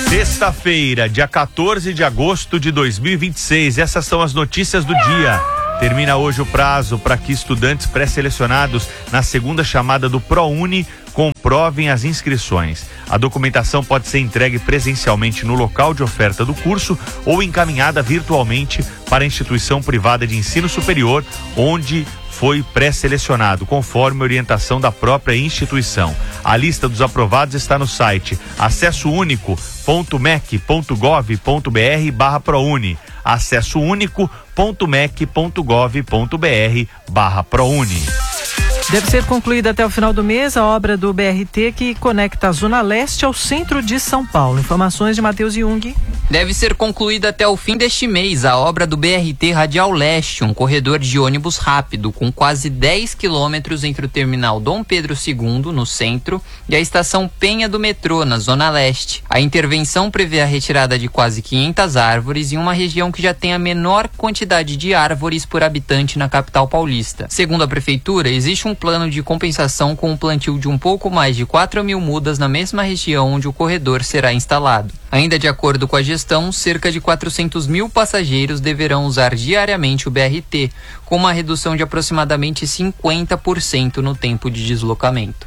Sexta-feira, dia 14 de agosto de 2026. Essas são as notícias do dia. Termina hoje o prazo para que estudantes pré-selecionados na segunda chamada do ProUni comprovem as inscrições. A documentação pode ser entregue presencialmente no local de oferta do curso ou encaminhada virtualmente para a instituição privada de ensino superior, onde foi pré-selecionado, conforme orientação da própria instituição. A lista dos aprovados está no site acessounico.mec.gov.br/ProUni. acessounico.mec.gov.br/ProUni. Deve ser concluída até o final do mês a obra do BRT que conecta a Zona Leste ao centro de São Paulo. Informações de Matheus Jung. Deve ser concluída até o fim deste mês a obra do BRT Radial Leste, um corredor de ônibus rápido com quase 10 quilômetros entre o terminal Dom Pedro II, no centro, e a estação Penha do metrô, na Zona Leste. A intervenção prevê a retirada de quase 500 árvores em uma região que já tem a menor quantidade de árvores por habitante na capital paulista. Segundo a prefeitura, existe um plano de compensação com o plantio de um pouco mais de 4.000 mudas na mesma região onde o corredor será instalado. Ainda de acordo com a gestão, cerca de 400.000 passageiros deverão usar diariamente o BRT, com uma redução de aproximadamente 50% no tempo de deslocamento.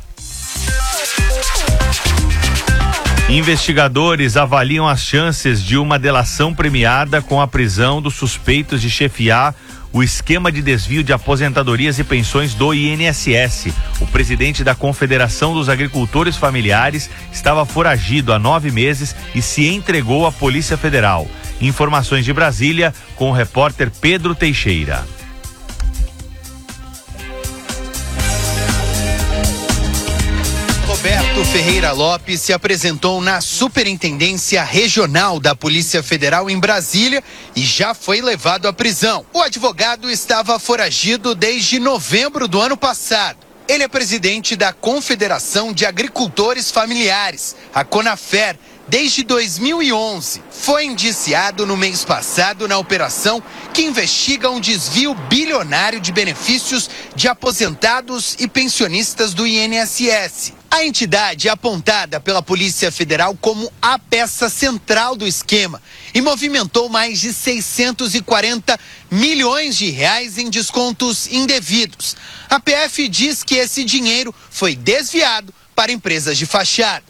Investigadores avaliam as chances de uma delação premiada com a prisão dos suspeitos de chefiar o esquema de desvio de aposentadorias e pensões do INSS. O presidente da Confederação dos Agricultores Familiares estava foragido há 9 meses e se entregou à Polícia Federal. Informações de Brasília com o repórter Pedro Teixeira. Roberto Ferreira Lopes se apresentou na Superintendência Regional da Polícia Federal em Brasília e já foi levado à prisão. O advogado estava foragido desde novembro do ano passado. Ele é presidente da Confederação de Agricultores Familiares, a CONAFER, desde 2011. Foi indiciado no mês passado na operação que investiga um desvio bilionário de benefícios de aposentados e pensionistas do INSS. A entidade é apontada pela Polícia Federal como a peça central do esquema e movimentou mais de 640 milhões de reais em descontos indevidos. A PF diz que esse dinheiro foi desviado para empresas de fachada.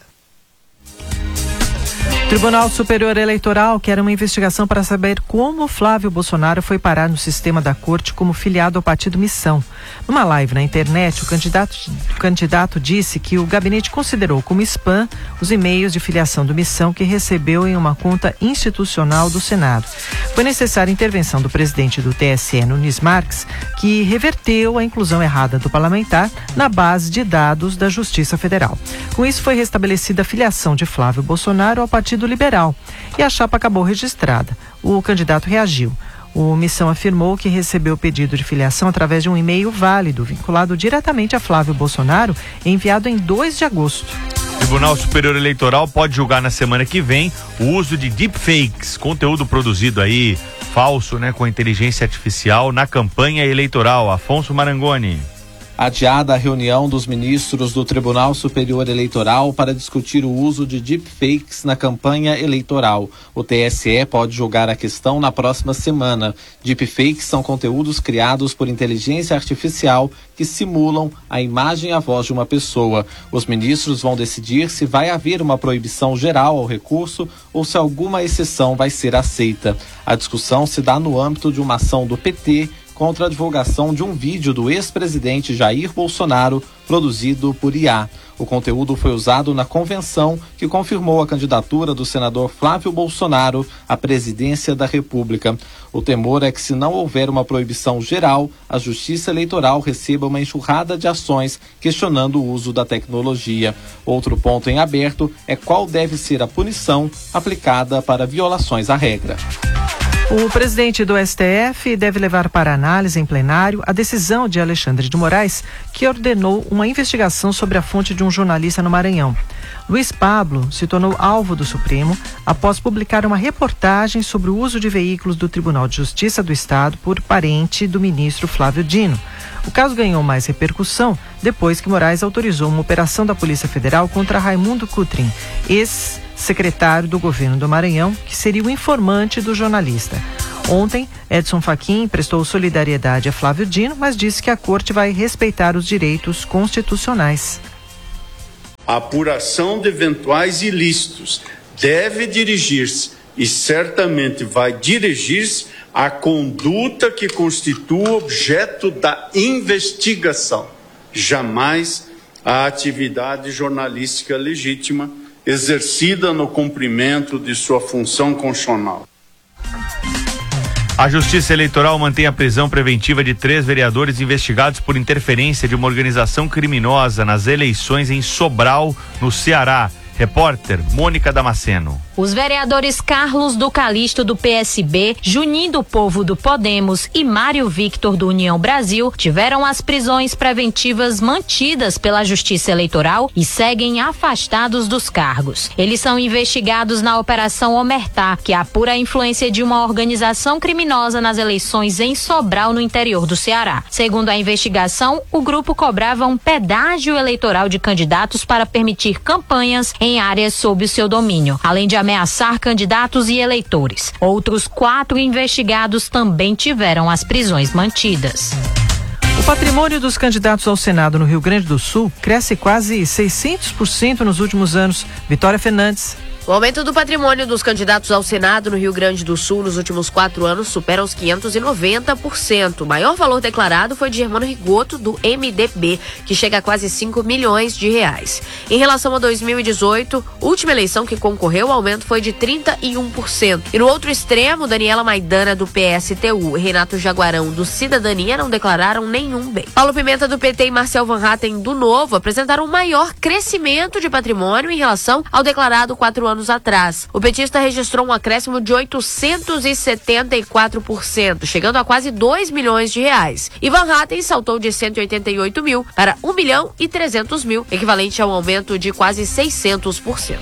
O Tribunal Superior Eleitoral quer uma investigação para saber como Flávio Bolsonaro foi parar no sistema da corte como filiado ao partido Missão. Numa live na internet, o candidato disse que o gabinete considerou como spam os e-mails de filiação do Missão que recebeu em uma conta institucional do Senado. Foi necessária a intervenção do presidente do TSE, Nunes Marques, que reverteu a inclusão errada do parlamentar na base de dados da Justiça Federal. Com isso, foi restabelecida a filiação de Flávio Bolsonaro ao Partido Liberal e a chapa acabou registrada. O candidato reagiu. O Missão afirmou que recebeu o pedido de filiação através de um e-mail válido, vinculado diretamente a Flávio Bolsonaro, enviado em 2 de agosto. O Tribunal Superior Eleitoral pode julgar na semana que vem o uso de deepfakes, conteúdo produzido aí falso, com inteligência artificial na campanha eleitoral. Afonso Marangoni. Adiada a reunião dos ministros do Tribunal Superior Eleitoral para discutir o uso de deepfakes na campanha eleitoral. O TSE pode julgar a questão na próxima semana. Deepfakes são conteúdos criados por inteligência artificial que simulam a imagem e a voz de uma pessoa. Os ministros vão decidir se vai haver uma proibição geral ao recurso ou se alguma exceção vai ser aceita. A discussão se dá no âmbito de uma ação do PT contra a divulgação de um vídeo do ex-presidente Jair Bolsonaro produzido por IA. O conteúdo foi usado na convenção que confirmou a candidatura do senador Flávio Bolsonaro à presidência da República. O temor é que, se não houver uma proibição geral, a Justiça Eleitoral receba uma enxurrada de ações questionando o uso da tecnologia. Outro ponto em aberto é qual deve ser a punição aplicada para violações à regra. O presidente do STF deve levar para análise em plenário a decisão de Alexandre de Moraes, que ordenou uma investigação sobre a fonte de um jornalista no Maranhão. Luiz Pablo se tornou alvo do Supremo após publicar uma reportagem sobre o uso de veículos do Tribunal de Justiça do Estado por parente do ministro Flávio Dino. O caso ganhou mais repercussão depois que Moraes autorizou uma operação da Polícia Federal contra Raimundo Cutrim, secretário do governo do Maranhão, que seria o informante do jornalista. Ontem, Edson Fachin prestou solidariedade a Flávio Dino, mas disse que a corte vai respeitar os direitos constitucionais. A apuração de eventuais ilícitos deve dirigir-se, e certamente vai dirigir-se, à conduta que constitua objeto da investigação, jamais a atividade jornalística legítima exercida no cumprimento de sua função constitucional. A Justiça Eleitoral mantém a prisão preventiva de 3 vereadores investigados por interferência de uma organização criminosa nas eleições em Sobral, no Ceará. Repórter Mônica Damasceno. Os vereadores Carlos do Calixto do PSB, Juninho do Povo do Podemos e Mário Victor do União Brasil tiveram as prisões preventivas mantidas pela Justiça Eleitoral e seguem afastados dos cargos. Eles são investigados na Operação Omertá, que apura a influência de uma organização criminosa nas eleições em Sobral, no interior do Ceará. Segundo a investigação, o grupo cobrava um pedágio eleitoral de candidatos para permitir campanhas em áreas sob o seu domínio, além de ameaçar candidatos e eleitores. Outros 4 investigados também tiveram as prisões mantidas. O patrimônio dos candidatos ao Senado no Rio Grande do Sul cresce quase 600% nos últimos anos. Vitória Fernandes. O aumento do patrimônio dos candidatos ao Senado no Rio Grande do Sul nos últimos 4 anos supera os 590%. O maior valor declarado foi de Germano Rigoto, do MDB, que chega a quase 5 milhões de reais. Em relação a 2018, última eleição que concorreu, o aumento foi de 31%. E no outro extremo, Daniela Maidana, do PSTU, e Renato Jaguarão, do Cidadania, não declararam nenhum bem. Paulo Pimenta, do PT, e Marcel Van Hatten, do Novo, apresentaram um maior crescimento de patrimônio em relação ao declarado 4 anos atrás. O petista registrou um acréscimo de 874%, chegando a quase 2 milhões de reais. E Van Hatten saltou de 188 mil para 1 milhão e 300 mil, equivalente a um aumento de quase 600%.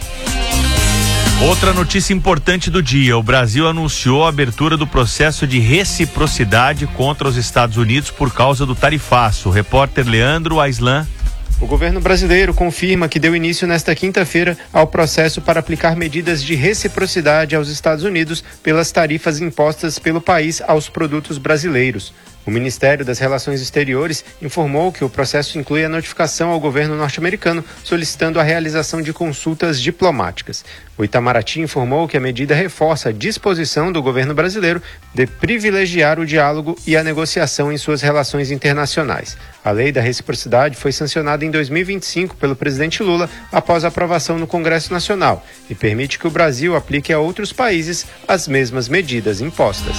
Outra notícia importante do dia: o Brasil anunciou a abertura do processo de reciprocidade contra os Estados Unidos por causa do tarifaço. O repórter Leandro Aislan. O governo brasileiro confirma que deu início nesta quinta-feira ao processo para aplicar medidas de reciprocidade aos Estados Unidos pelas tarifas impostas pelo país aos produtos brasileiros. O Ministério das Relações Exteriores informou que o processo inclui a notificação ao governo norte-americano solicitando a realização de consultas diplomáticas. O Itamaraty informou que a medida reforça a disposição do governo brasileiro de privilegiar o diálogo e a negociação em suas relações internacionais. A lei da reciprocidade foi sancionada em 2025 pelo presidente Lula após a aprovação no Congresso Nacional e permite que o Brasil aplique a outros países as mesmas medidas impostas.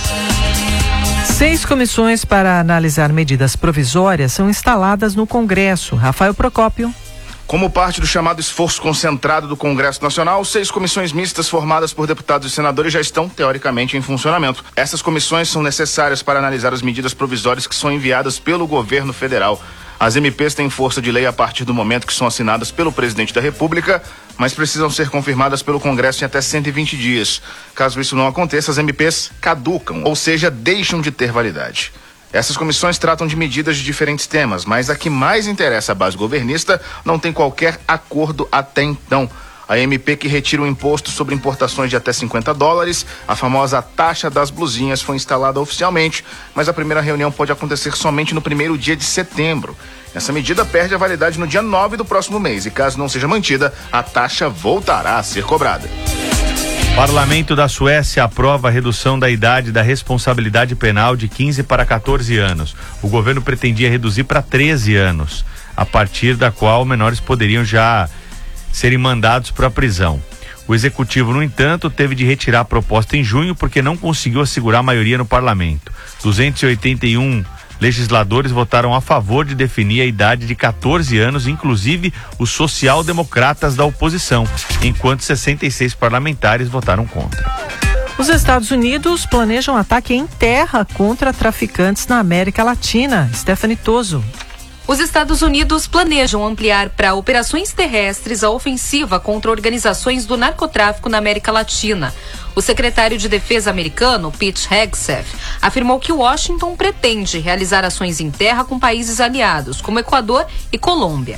6 comissões para analisar medidas provisórias são instaladas no Congresso. Rafael Procópio. Como parte do chamado esforço concentrado do Congresso Nacional, 6 comissões mistas formadas por deputados e senadores já estão, teoricamente, em funcionamento. Essas comissões são necessárias para analisar as medidas provisórias que são enviadas pelo governo federal. As MPs têm força de lei a partir do momento que são assinadas pelo presidente da República, mas precisam ser confirmadas pelo Congresso em até 120 dias. Caso isso não aconteça, as MPs caducam, ou seja, deixam de ter validade. Essas comissões tratam de medidas de diferentes temas, mas a que mais interessa à base governista não tem qualquer acordo até então. A MP que retira o imposto sobre importações de até $50, a famosa taxa das blusinhas, foi instalada oficialmente, mas a primeira reunião pode acontecer somente no primeiro dia de setembro. Essa medida perde a validade no dia 9 do próximo mês e, caso não seja mantida, a taxa voltará a ser cobrada. Parlamento da Suécia aprova a redução da idade da responsabilidade penal de 15 para 14 anos. O governo pretendia reduzir para 13 anos, a partir da qual menores poderiam já serem mandados para a prisão. O executivo, no entanto, teve de retirar a proposta em junho porque não conseguiu assegurar a maioria no parlamento. 281 legisladores votaram a favor de definir a idade de 14 anos, inclusive os social-democratas da oposição, enquanto 66 parlamentares votaram contra. Os Estados Unidos planejam ataque em terra contra traficantes na América Latina. Stephanie Toso. Os Estados Unidos planejam ampliar para operações terrestres a ofensiva contra organizações do narcotráfico na América Latina. O secretário de Defesa americano, Pete Hegseth, afirmou que Washington pretende realizar ações em terra com países aliados, como Equador e Colômbia.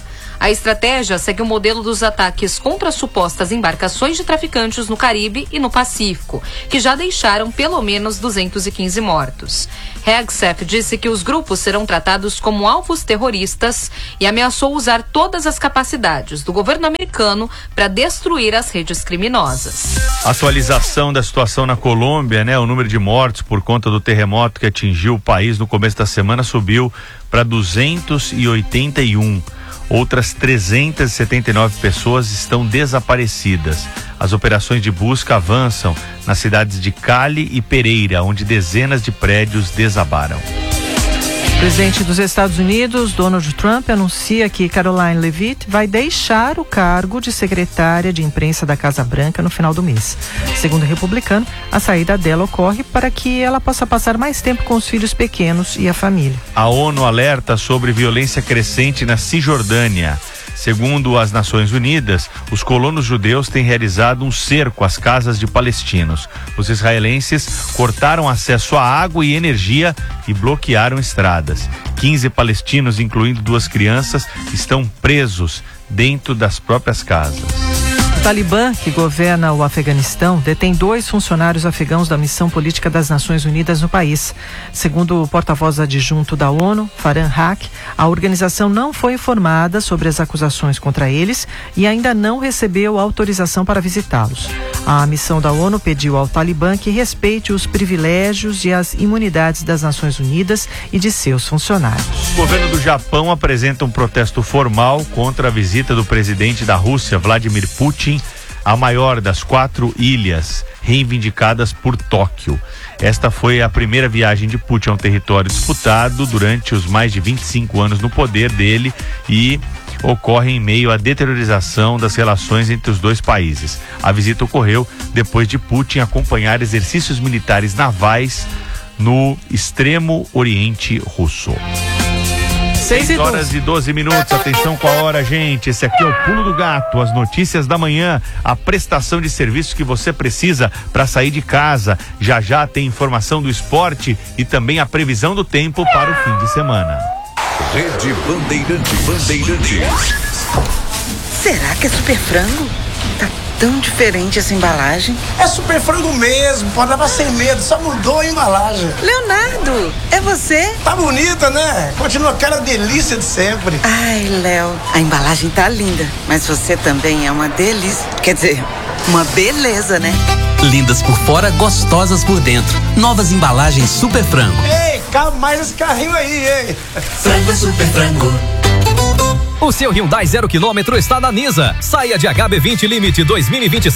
A estratégia segue o modelo dos ataques contra supostas embarcações de traficantes no Caribe e no Pacífico, que já deixaram pelo menos 215 mortos. Hegseth disse que os grupos serão tratados como alvos terroristas e ameaçou usar todas as capacidades do governo americano para destruir as redes criminosas. Atualização da situação na Colômbia, né? O número de mortos por conta do terremoto que atingiu o país no começo da semana subiu para 281. Outras 379 pessoas estão desaparecidas. As operações de busca avançam nas cidades de Cali e Pereira, onde dezenas de prédios desabaram. O presidente dos Estados Unidos, Donald Trump, anuncia que Caroline Leavitt vai deixar o cargo de secretária de imprensa da Casa Branca no final do mês. Segundo o republicano, a saída dela ocorre para que ela possa passar mais tempo com os filhos pequenos e a família. A ONU alerta sobre violência crescente na Cisjordânia. Segundo as Nações Unidas, os colonos judeus têm realizado um cerco às casas de palestinos. Os israelenses cortaram acesso à água e energia e bloquearam estradas. 15 palestinos, incluindo 2 crianças, estão presos dentro das próprias casas. O Talibã, que governa o Afeganistão, detém 2 funcionários afegãos da missão política das Nações Unidas no país. Segundo o porta-voz adjunto da ONU, Farhan Haq, a organização não foi informada sobre as acusações contra eles e ainda não recebeu autorização para visitá-los. A missão da ONU pediu ao Talibã que respeite os privilégios e as imunidades das Nações Unidas e de seus funcionários. O governo do Japão apresenta um protesto formal contra a visita do presidente da Rússia, Vladimir Putin, a maior das 4 ilhas reivindicadas por Tóquio. Esta foi a primeira viagem de Putin a um território disputado durante os mais de 25 anos no poder dele e ocorre em meio à deteriorização das relações entre os dois países. A visita ocorreu depois de Putin acompanhar exercícios militares navais no extremo oriente russo. 6 horas e 12 minutos, atenção com a hora, gente. Esse aqui é o Pulo do Gato, as notícias da manhã, a prestação de serviços que você precisa para sair de casa. Já já tem informação do esporte e também a previsão do tempo para o fim de semana. Rede Bandeirantes. Será que é super frango? Tá tão diferente essa embalagem. É super frango mesmo, pode levar sem medo, só mudou a embalagem. Leonardo, é você? Tá bonita, né? Continua aquela delícia de sempre. Ai, Léo, a embalagem tá linda, mas você também é uma delícia. Quer dizer, uma beleza, né? Lindas por fora, gostosas por dentro. Novas embalagens Super Frango. Ei, cabe mais esse carrinho aí, hein? Frango é Super Frango. O seu Hyundai 0 km está na Nisa. Saia de HB20 Limite 2026